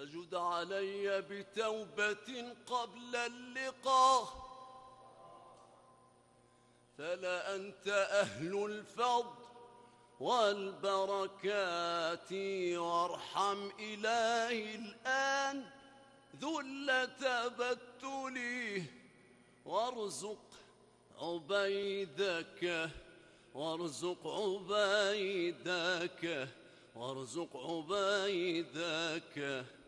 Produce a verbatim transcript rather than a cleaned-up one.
فجد علي بتوبة قبل اللقاء، فلا أنت أهل الفضل والبركات، وارحم إلهي الآن ذل تبتلي، وارزق عبيدك وارزق عبيدك وارزق عبيدك